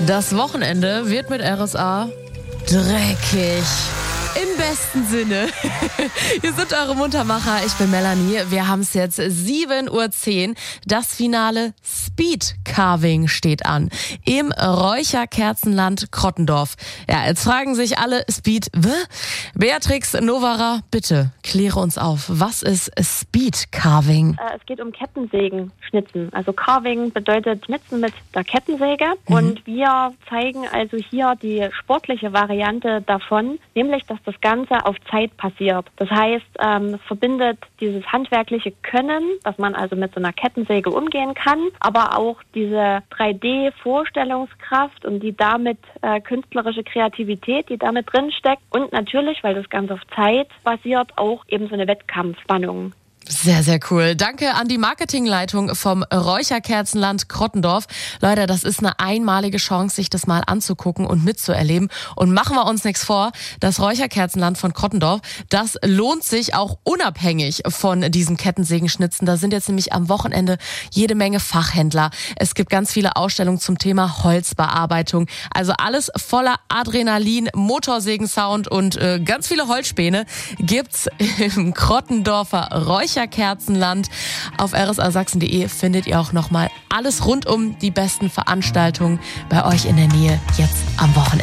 Das Wochenende wird mit RSA dreckig. Im besten Sinne. Hier sind eure Muntermacher. Ich bin Melanie. Wir haben es jetzt 7:10 Uhr. Das Finale Speed Carving steht an. Im Räucherkerzenland Krottendorf. Ja, jetzt fragen sich alle, Speed, Beatrix Novara, bitte kläre uns auf. Was ist Speed Carving? Es geht um Kettensägen schnitzen. Also Carving bedeutet Schnitzen mit der Kettensäge. Und wir zeigen also hier die sportliche Variante davon, nämlich, dass das Ganze auf Zeit passiert. Das heißt, es verbindet dieses handwerkliche Können, dass man also mit so einer Kettensäge umgehen kann, aber auch diese 3D-Vorstellungskraft und die damit künstlerische Kreativität, die damit drin steckt. Und natürlich, weil das Ganze auf Zeit basiert, auch eben so eine Wettkampfspannung. Sehr, sehr cool. Danke an die Marketingleitung vom Räucherkerzenland Krottendorf. Leute, das ist eine einmalige Chance, sich das mal anzugucken und mitzuerleben. Und machen wir uns nichts vor, das Räucherkerzenland von Krottendorf, das lohnt sich auch unabhängig von diesem Kettensägenschnitzen. Da sind jetzt nämlich am Wochenende jede Menge Fachhändler. Es gibt ganz viele Ausstellungen zum Thema Holzbearbeitung. Also alles voller Adrenalin, Motorsägensound und ganz viele Holzspäne gibt's im Krottendorfer Räucherkerzenland. Auf rsasachsen.de findet ihr auch nochmal alles rund um die besten Veranstaltungen bei euch in der Nähe jetzt am Wochenende.